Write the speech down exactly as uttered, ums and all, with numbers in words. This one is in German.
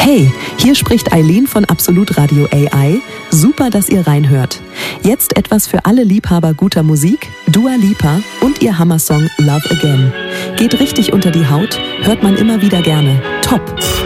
Hey, hier spricht Eileen von Absolut Radio A I. Super, dass ihr reinhört. Jetzt etwas für alle Liebhaber guter Musik, Dua Lipa und ihr Hammersong Love Again. Geht richtig unter die Haut, hört man immer wieder gerne. Top!